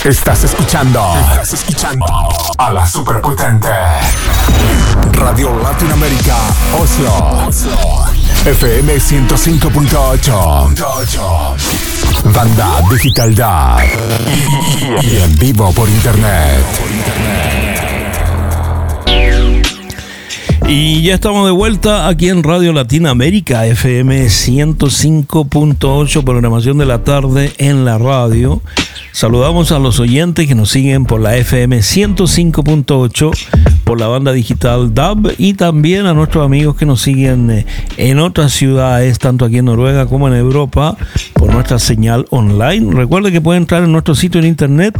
Estás escuchando a la superpotente Radio Latinoamérica Oslo. FM 105.8. Banda Digital DAB. Y en vivo por internet. Y ya estamos de vuelta aquí en Radio Latinoamérica, FM 105.8, programación de la tarde en la radio. Saludamos a los oyentes que nos siguen por la FM 105.8, por la banda digital DAB, y también a nuestros amigos que nos siguen en otras ciudades, tanto aquí en Noruega como en Europa, por nuestra señal online. Recuerde que puede entrar en nuestro sitio en internet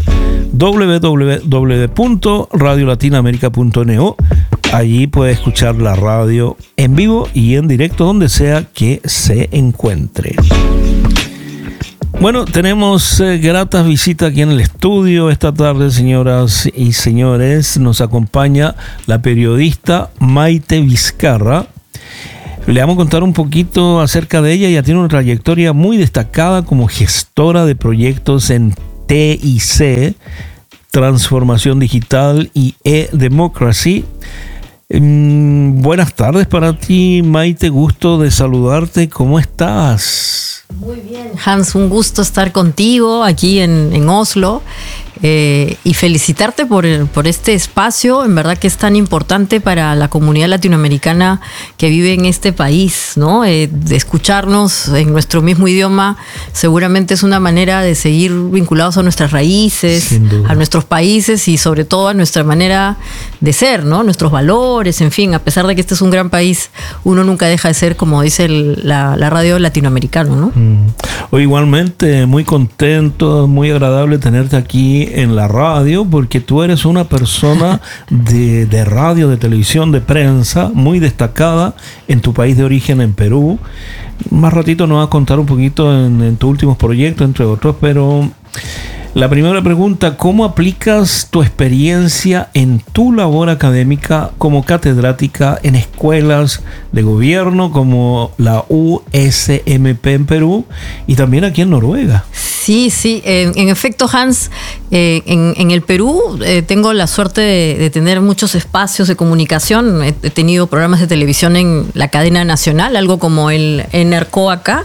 www.radiolatinoamerica.no. Allí puede escuchar la radio en vivo y en directo donde sea que se encuentre. Bueno, tenemos gratas visitas aquí en el estudio esta tarde, señoras y señores. Nos acompaña la periodista Maite Vizcarra. Le vamos a contar un poquito acerca de ella. Ella tiene una trayectoria muy destacada como gestora de proyectos en TIC, Transformación Digital y e-Democracy. Buenas tardes para ti, Maite, gusto de saludarte. ¿Cómo estás? Muy bien, Hans, un gusto estar contigo aquí en Oslo y felicitarte por este espacio. En verdad que es tan importante para la comunidad latinoamericana que vive en este país, ¿no? De escucharnos en nuestro mismo idioma seguramente es una manera de seguir vinculados a nuestras raíces, a nuestros países y sobre todo a nuestra manera de ser, ¿no? Nuestros valores, en fin, a pesar de que este es un gran país, uno nunca deja de ser, como dice la radio latinoamericana, ¿no? O igualmente, muy contento, muy agradable tenerte aquí en la radio, porque tú eres una persona de radio, de televisión, de prensa, muy destacada en tu país de origen, en Perú. Más ratito nos vas a contar un poquito en tus últimos proyectos, entre otros, pero la primera pregunta: ¿cómo aplicas tu experiencia en tu labor académica como catedrática en escuelas de gobierno como la USMP en Perú y también aquí en Noruega? Sí, en efecto, Hans, en el Perú tengo la suerte de tener muchos espacios de comunicación. He tenido programas de televisión en la cadena nacional, algo como el NRK acá.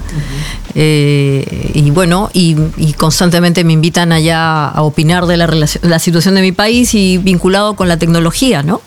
Y bueno, y constantemente me invitan allá a opinar de la situación de mi país y vinculado con la tecnología, ¿no?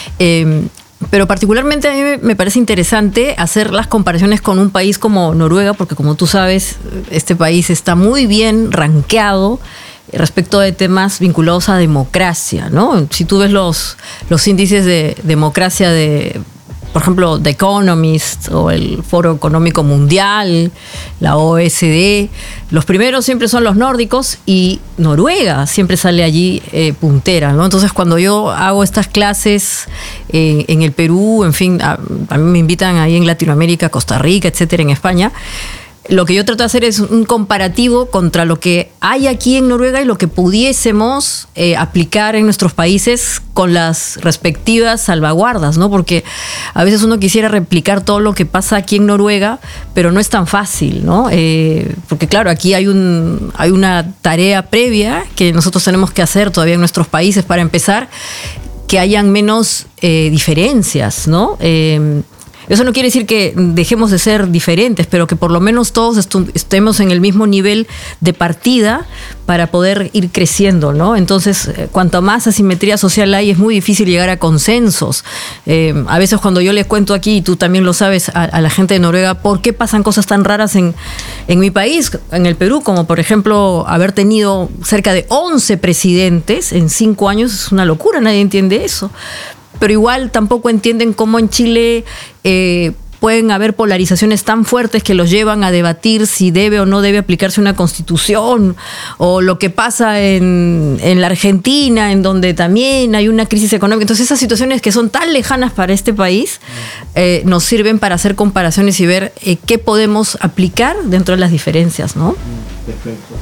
Pero particularmente a mí me parece interesante hacer las comparaciones con un país como Noruega, porque como tú sabes, este país está muy bien rankeado respecto de temas vinculados a democracia, ¿no? Si tú ves los índices de democracia por ejemplo, The Economist o el Foro Económico Mundial, la OSD, los primeros siempre son los nórdicos y Noruega siempre sale allí puntera, ¿no? Entonces, cuando yo hago estas clases en el Perú, en fin, a mí me invitan ahí en Latinoamérica, Costa Rica, etcétera, en España, lo que yo trato de hacer es un comparativo contra lo que hay aquí en Noruega y lo que pudiésemos aplicar en nuestros países con las respectivas salvaguardas, ¿no? Porque a veces uno quisiera replicar todo lo que pasa aquí en Noruega, pero no es tan fácil, ¿no? Porque claro, aquí hay una tarea previa que nosotros tenemos que hacer todavía en nuestros países para empezar, que hayan menos diferencias, ¿no? Eso no quiere decir que dejemos de ser diferentes, pero que por lo menos todos estemos en el mismo nivel de partida para poder ir creciendo, ¿no? Entonces, cuanto más asimetría social hay, es muy difícil llegar a consensos. A veces cuando yo les cuento aquí, y tú también lo sabes, a la gente de Noruega, ¿por qué pasan cosas tan raras en mi país, en el Perú? Como por ejemplo, haber tenido cerca de 11 presidentes en 5 años, es una locura, nadie entiende eso. Pero igual tampoco entienden cómo en Chile pueden haber polarizaciones tan fuertes que los llevan a debatir si debe o no debe aplicarse una constitución, o lo que pasa en la Argentina, en donde también hay una crisis económica. Entonces, esas situaciones que son tan lejanas para este país nos sirven para hacer comparaciones y ver qué podemos aplicar dentro de las diferencias, ¿no? Perfecto.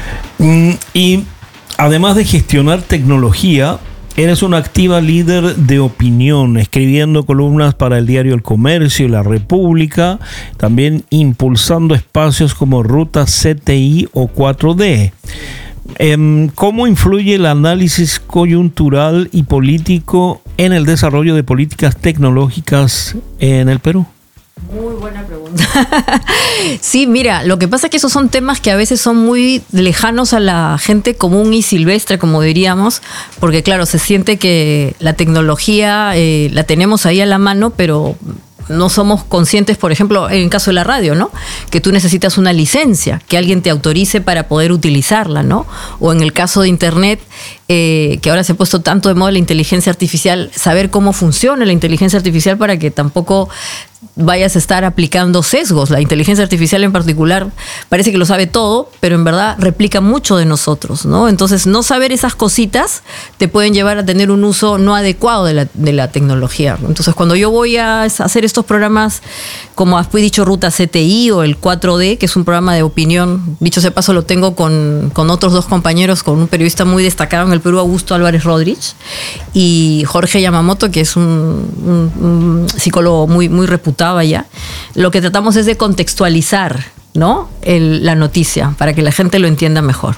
Y además de gestionar tecnología, eres una activa líder de opinión, escribiendo columnas para el diario El Comercio y La República, también impulsando espacios como Ruta CTI o 4D. ¿Cómo influye el análisis coyuntural y político en el desarrollo de políticas tecnológicas en el Perú? Muy buena pregunta. Sí, mira, lo que pasa es que esos son temas que a veces son muy lejanos a la gente común y silvestre, como diríamos, porque claro, se siente que la tecnología la tenemos ahí a la mano, pero no somos conscientes, por ejemplo, en el caso de la radio, ¿no? Que tú necesitas una licencia, que alguien te autorice para poder utilizarla, ¿no? O en el caso de Internet, que ahora se ha puesto tanto de moda la inteligencia artificial, saber cómo funciona la inteligencia artificial para que tampoco vayas a estar aplicando sesgos. La inteligencia artificial en particular parece que lo sabe todo, pero en verdad replica mucho de nosotros, ¿no? Entonces, no saber esas cositas te pueden llevar a tener un uso no adecuado de la tecnología. Entonces, cuando yo voy a hacer estos programas, como has dicho, Ruta CTI o el 4D, que es un programa de opinión, dicho sea paso, lo tengo con otros dos compañeros, con un periodista muy destacado en el Perú, Augusto Álvarez Rodríguez, y Jorge Yamamoto, que es un psicólogo muy, muy reputado allá. Lo que tratamos es de contextualizar, ¿no? La noticia para que la gente lo entienda mejor.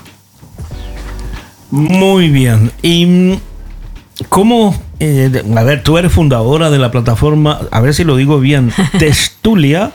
Muy bien. Y ¿cómo? A ver, tú eres fundadora de la plataforma, a ver si lo digo bien, Textulia.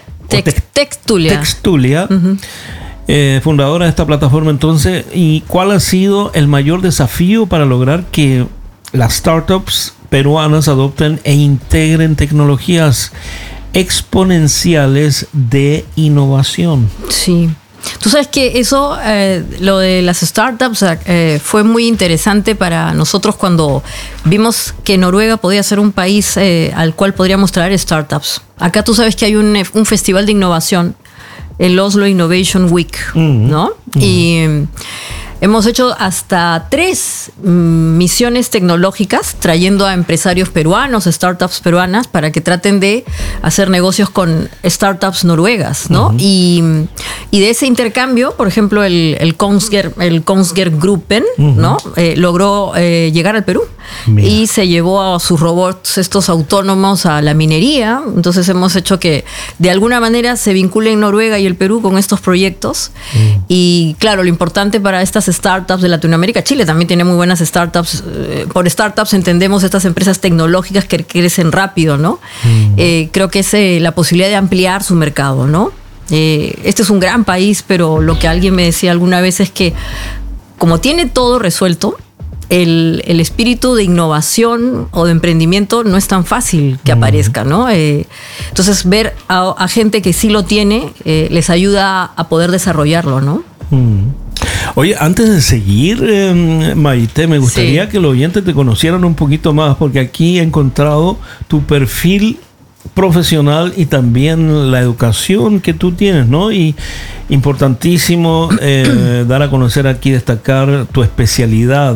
Textulia. Uh-huh. Fundadora de esta plataforma, entonces, ¿y cuál ha sido el mayor desafío para lograr que las startups peruanas adopten e integren tecnologías exponenciales de innovación? Sí. Tú sabes que eso, lo de las startups, fue muy interesante para nosotros cuando vimos que Noruega podía ser un país al cual podríamos traer startups. Acá tú sabes que hay un festival de innovación, el Oslo Innovation Week, ¿no? Y hemos hecho hasta 3 misiones tecnológicas trayendo a empresarios peruanos, startups peruanas, para que traten de hacer negocios con startups noruegas, ¿no? Uh-huh. Y de ese intercambio, por ejemplo, el Kongsberg Gruppen, uh-huh, ¿no? Logró llegar al Perú. Mira. Y se llevó a sus robots estos autónomos a la minería. Entonces hemos hecho que de alguna manera se vinculen Noruega y el Perú con estos proyectos. Y claro, lo importante para estas startups de Latinoamérica, Chile también tiene muy buenas startups. Por startups entendemos estas empresas tecnológicas que crecen rápido, ¿no? Creo que es la posibilidad de ampliar su mercado, ¿no? Este es un gran país, pero lo que alguien me decía alguna vez es que como tiene todo resuelto, el espíritu de innovación o de emprendimiento no es tan fácil que aparezca, ¿no? Entonces, ver a gente que sí lo tiene les ayuda a poder desarrollarlo, ¿no? Oye, antes de seguir, Maite, me gustaría que los oyentes te conocieran un poquito más, porque aquí he encontrado tu perfil profesional y también la educación que tú tienes, ¿no? Y importantísimo dar a conocer aquí, destacar tu especialidad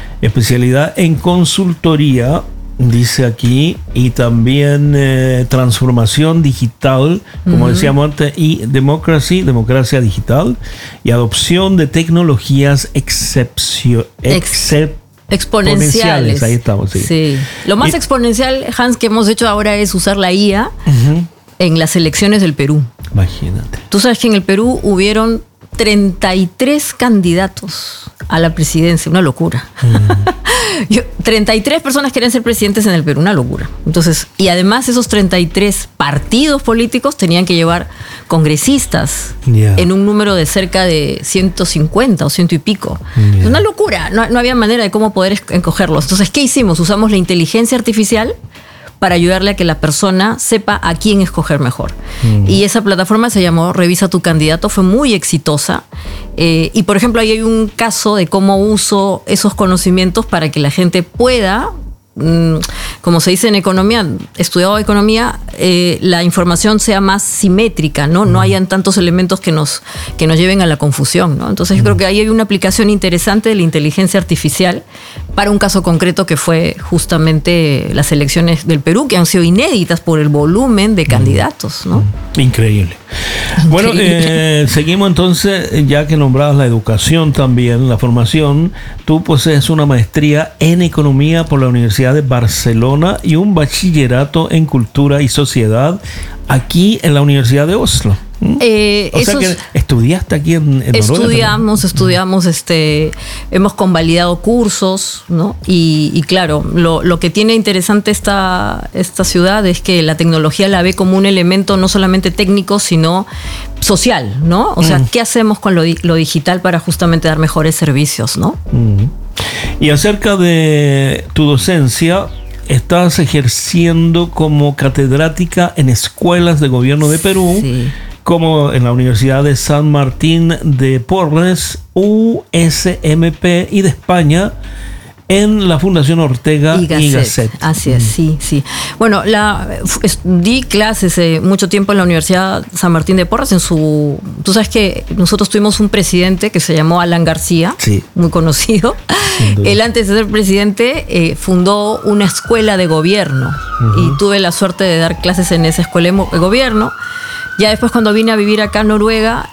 en consultoría, dice aquí, y también transformación digital, como decíamos antes, y democracia digital, y adopción de tecnologías exponenciales. Ahí estamos, sí. Sí. Lo más exponencial, Hans, que hemos hecho ahora es usar la IA en las elecciones del Perú. Imagínate. Tú sabes que en el Perú hubieron 33 candidatos a la presidencia, una locura. 33 personas querían ser presidentes en el Perú, una locura. Entonces, y además esos 33 partidos políticos tenían que llevar congresistas en un número de cerca de 150 o 100 y pico. Es una locura, no había manera de cómo poder encogerlos. Entonces, ¿qué hicimos? Usamos la inteligencia artificial para ayudarle a que la persona sepa a quién escoger mejor. Y esa plataforma se llamó Revisa tu candidato, fue muy exitosa. Y por ejemplo, ahí hay un caso de cómo uso esos conocimientos para que la gente pueda, como se dice en economía, estudiado economía, la información sea más simétrica, ¿no? No hayan tantos elementos que nos lleven a la confusión, ¿no? Entonces yo creo que ahí hay una aplicación interesante de la inteligencia artificial para un caso concreto que fue justamente las elecciones del Perú, que han sido inéditas por el volumen de candidatos, ¿no? Increíble. Bueno, seguimos entonces, ya que nombrabas la educación también, la formación. Tú posees una maestría en economía por la Universidad de Barcelona y un bachillerato en cultura y sociedad aquí en la Universidad de Oslo. O sea que estudiaste aquí en Noruega. Estudiamos, hemos convalidado cursos, ¿no? Y claro, lo que tiene interesante esta ciudad es que la tecnología la ve como un elemento no solamente técnico, sino social, ¿no? O sea, ¿qué hacemos con lo digital para justamente dar mejores servicios, ¿no? Y acerca de tu docencia, estás ejerciendo como catedrática en escuelas de gobierno de Perú. Sí. Como en la Universidad de San Martín de Porres, USMP, y de España en la Fundación Ortega y Gasset. Así es, sí. Bueno, di clases mucho tiempo en la Universidad San Martín de Porres. Tú sabes que nosotros tuvimos un presidente que se llamó Alan García, sí, muy conocido. Él, antes de ser presidente, fundó una escuela de gobierno, y tuve la suerte de dar clases en esa escuela de gobierno. Ya después, cuando vine a vivir acá en Noruega,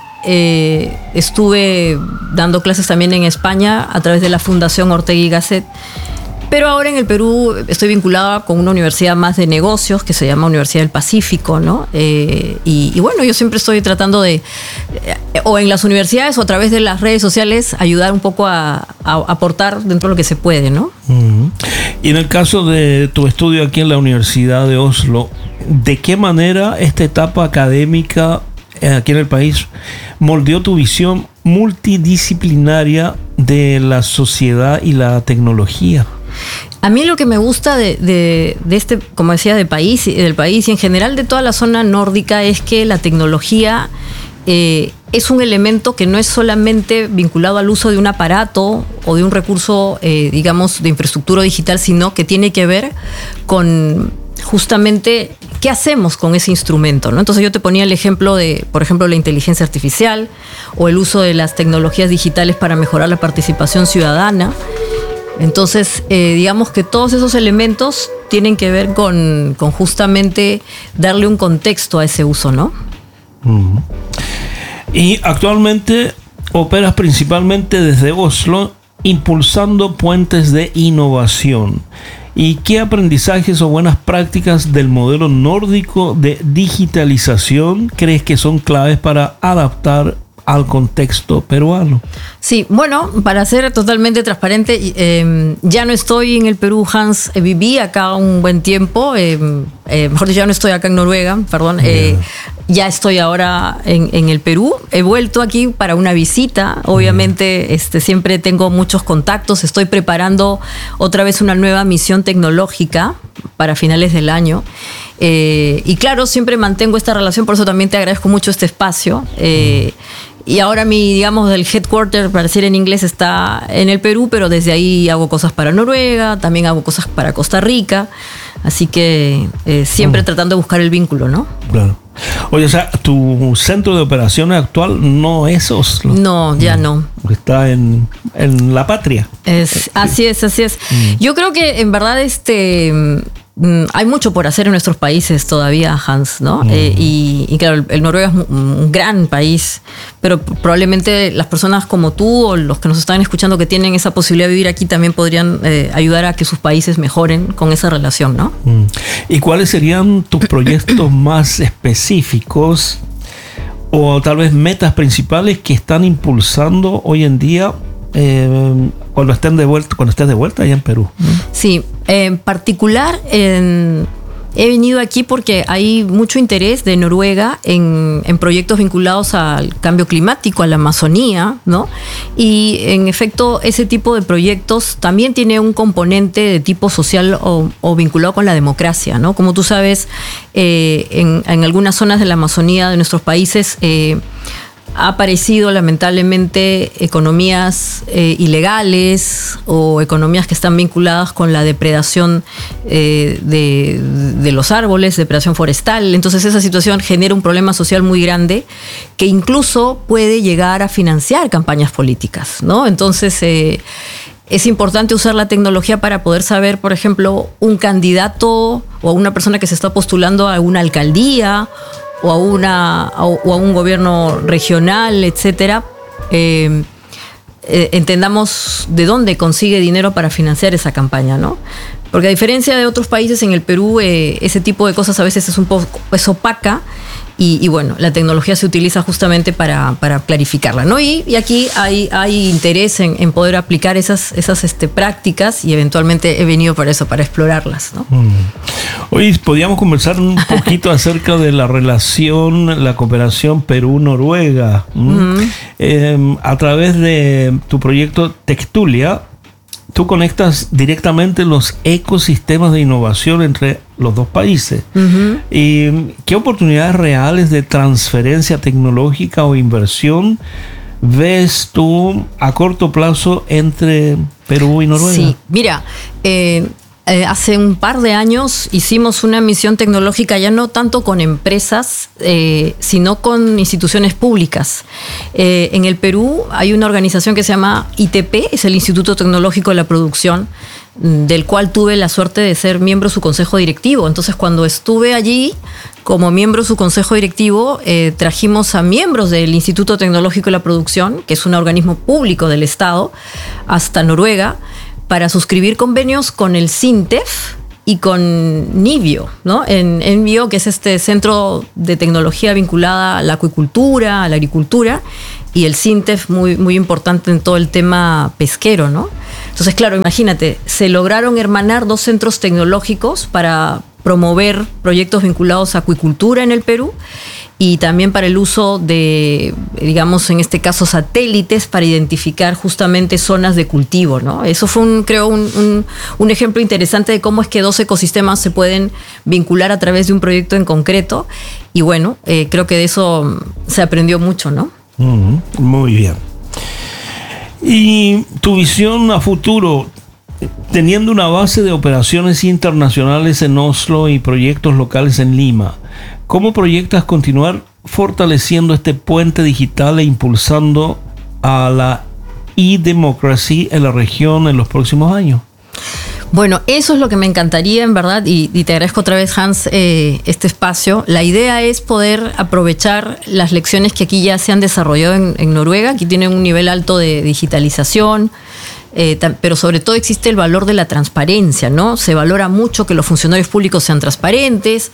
estuve dando clases también en España a través de la Fundación Ortega y Gasset. Pero ahora en el Perú estoy vinculada con una universidad más de negocios que se llama Universidad del Pacífico, ¿no? Y bueno, yo siempre estoy tratando de, o en las universidades o a través de las redes sociales, ayudar un poco a aportar dentro de lo que se puede, ¿no? Y en el caso de tu estudio aquí en la Universidad de Oslo, ¿de qué manera esta etapa académica aquí en el país moldeó tu visión multidisciplinaria de la sociedad y la tecnología? A mí lo que me gusta de este, como decía, del país y en general de toda la zona nórdica, es que la tecnología es un elemento que no es solamente vinculado al uso de un aparato o de un recurso, digamos, de infraestructura digital, sino que tiene que ver con justamente qué hacemos con ese instrumento, ¿no? Entonces yo te ponía el ejemplo de, por ejemplo, la inteligencia artificial o el uso de las tecnologías digitales para mejorar la participación ciudadana. Entonces, digamos que todos esos elementos tienen que ver con justamente darle un contexto a ese uso, ¿no? Y actualmente operas principalmente desde Oslo, impulsando puentes de innovación. ¿Y qué aprendizajes o buenas prácticas del modelo nórdico de digitalización crees que son claves para adaptar al contexto peruano? Sí, bueno, para ser totalmente transparente, ya no estoy en el Perú, Hans. Viví acá un buen tiempo, mejor dicho, ya no estoy acá en Noruega, perdón. Ya estoy ahora en el Perú. He vuelto aquí para una visita. Obviamente, siempre tengo muchos contactos. Estoy preparando otra vez una nueva misión tecnológica para finales del año. Y claro, siempre mantengo esta relación, por eso también te agradezco mucho este espacio. Y ahora digamos, el headquarter, para decir en inglés, está en el Perú, pero desde ahí hago cosas para Noruega, también hago cosas para Costa Rica. Así que siempre tratando de buscar el vínculo, ¿no? Claro. Oye, o sea, tu centro de operaciones actual no es Oslo. No, ya no. Está en la patria. Así es. Yo creo que en verdad hay mucho por hacer en nuestros países todavía, Hans, ¿no? Y claro, el Noruega es un gran país, pero probablemente las personas como tú o los que nos están escuchando que tienen esa posibilidad de vivir aquí también podrían ayudar a que sus países mejoren con esa relación, ¿no? ¿Y cuáles serían tus proyectos más específicos o tal vez metas principales que están impulsando hoy en día cuando estés de vuelta allá en Perú? Sí, en particular he venido aquí porque hay mucho interés de Noruega en proyectos vinculados al cambio climático, a la Amazonía, ¿no? Y en efecto, ese tipo de proyectos también tiene un componente de tipo social o vinculado con la democracia, ¿no? Como tú sabes, en algunas zonas de la Amazonía de nuestros países ha aparecido lamentablemente economías ilegales o economías que están vinculadas con la depredación de los árboles, depredación forestal. Entonces esa situación genera un problema social muy grande que incluso puede llegar a financiar campañas políticas, ¿no? Entonces es importante usar la tecnología para poder saber, por ejemplo, un candidato o una persona que se está postulando a una alcaldía o a un gobierno regional, etcétera, entendamos de dónde consigue dinero para financiar esa campaña, ¿no? Porque a diferencia de otros países, en el Perú ese tipo de cosas a veces es un poco opaca. Y bueno, la tecnología se utiliza justamente para clarificarla, ¿no? Y aquí hay interés en poder aplicar esas prácticas, y eventualmente he venido para eso, para explorarlas, ¿no? Hoy podíamos conversar un poquito acerca de la relación, la cooperación Perú-Noruega. A través de tu proyecto Textulia, tú conectas directamente los ecosistemas de innovación entre los dos países. ¿Y qué oportunidades reales de transferencia tecnológica o inversión ves tú a corto plazo entre Perú y Noruega? Sí, mira, hace un par de años hicimos una misión tecnológica ya no tanto con empresas, sino con instituciones públicas. En el Perú hay una organización que se llama ITP, es el Instituto Tecnológico de la Producción, del cual tuve la suerte de ser miembro de su consejo directivo. Entonces, cuando estuve allí como miembro de su consejo directivo, trajimos a miembros del Instituto Tecnológico de la Producción, que es un organismo público del Estado, hasta Noruega, para suscribir convenios con el SINTEF y con NIBIO, ¿no? En NIBIO, que es este centro de tecnología vinculada a la acuicultura, a la agricultura, y el SINTEF muy, muy importante en todo el tema pesquero, ¿no? Entonces, claro, imagínate, se lograron hermanar dos centros tecnológicos para promover proyectos vinculados a acuicultura en el Perú, y también para el uso de, digamos, en este caso, satélites para identificar justamente zonas de cultivo, ¿no? Eso fue, creo, un ejemplo interesante de cómo es que dos ecosistemas se pueden vincular a través de un proyecto en concreto. Y bueno, creo que de eso se aprendió mucho, ¿no? Muy bien. Y tu visión a futuro, teniendo una base de operaciones internacionales en Oslo y proyectos locales en Lima, ¿cómo proyectas continuar fortaleciendo este puente digital e impulsando a la e-democracy en la región en los próximos años? Bueno, eso es lo que me encantaría, en verdad, y te agradezco otra vez, Hans, este espacio. La idea es poder aprovechar las lecciones que aquí ya se han desarrollado en Noruega. Aquí tienen un nivel alto de digitalización, pero sobre todo existe el valor de la transparencia, ¿no? Se valora mucho que los funcionarios públicos sean transparentes.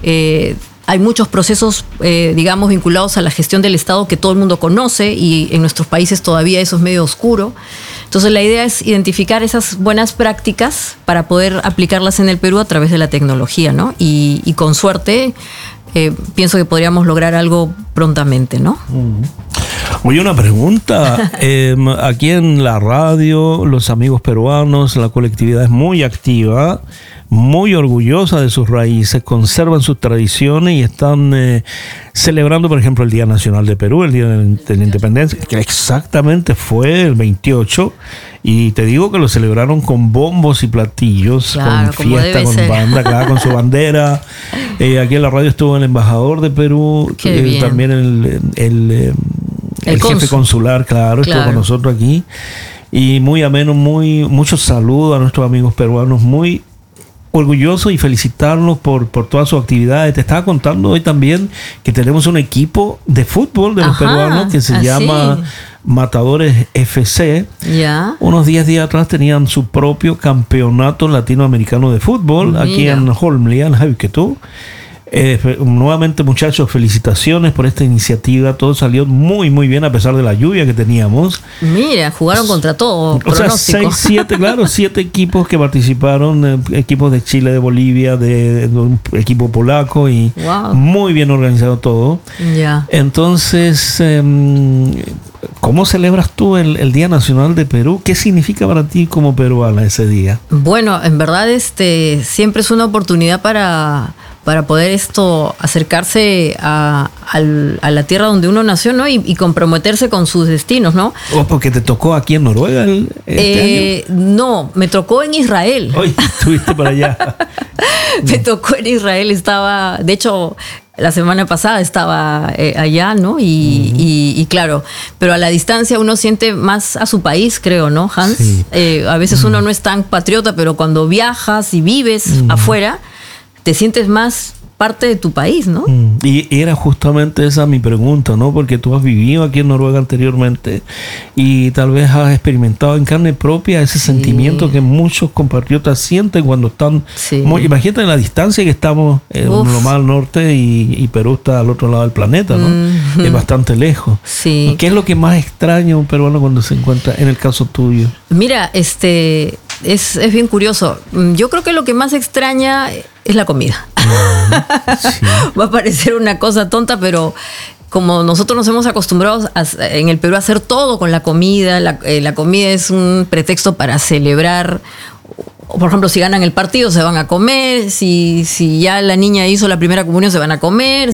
Hay muchos procesos, digamos, vinculados a la gestión del Estado que todo el mundo conoce, y en nuestros países todavía eso es medio oscuro. Entonces, la idea es identificar esas buenas prácticas para poder aplicarlas en el Perú a través de la tecnología, ¿no? Y con suerte, pienso que podríamos lograr algo prontamente, ¿no? Oye, una pregunta. Aquí en la radio, los amigos peruanos, la colectividad es muy activa, muy orgullosa de sus raíces, conservan sus tradiciones y están celebrando, por ejemplo, el Día Nacional de Perú, el Día de la Independencia, que exactamente fue el 28, y te digo que lo celebraron con bombos y platillos, claro, con fiesta, con banda, claro, con su bandera. Aquí en la radio estuvo el embajador de Perú, también el jefe consular, claro, estuvo con nosotros aquí, y muy ameno, muchos saludos a nuestros amigos peruanos, muy orgulloso, y felicitarlos por todas sus actividades. Te estaba contando hoy también que tenemos un equipo de fútbol de los peruanos que se llama Matadores FC. Unos 10 días atrás tenían su propio campeonato latinoamericano de fútbol. Aquí en Holmlia, en Hauketo. Nuevamente, muchachos, felicitaciones por esta iniciativa. Todo salió muy muy bien a pesar de la lluvia que teníamos. Mira, jugaron contra todo. O sea, 7 equipos que participaron, equipos de Chile, de Bolivia, de un equipo polaco, y muy bien organizado todo. Entonces, ¿cómo celebras tú el Día Nacional de Perú? ¿Qué significa para ti como peruana ese día? Bueno, en verdad siempre es una oportunidad para poder acercarse a la tierra donde uno nació, ¿no? Y comprometerse con sus destinos, ¿no? Porque te tocó aquí en Noruega este año. No, me tocó en Israel. Hoy estuviste para allá. Me tocó en Israel, de hecho, la semana pasada estaba allá, ¿no? Y claro, pero a la distancia uno siente más a su país, creo, ¿no, Hans? Sí. A veces uno no es tan patriota, pero cuando viajas y vives afuera, te sientes más parte de tu país, ¿no? Y era justamente esa mi pregunta, ¿no? Porque tú has vivido aquí en Noruega anteriormente y tal vez has experimentado en carne propia ese sentimiento que muchos compatriotas sienten cuando están... Imagínate la distancia que estamos lo más al norte y Perú está al otro lado del planeta, ¿no? Es bastante lejos. Sí. ¿Qué es lo que más extraña un peruano cuando se encuentra en el caso tuyo? Mira, es bien curioso. Yo creo que lo que más extraña es la comida. Sí. Va a parecer una cosa tonta, pero como nosotros nos hemos acostumbrado en el Perú a hacer todo con la comida, la comida es un pretexto para celebrar. Por ejemplo, si ganan el partido se van a comer, si ya la niña hizo la primera comunión se van a comer,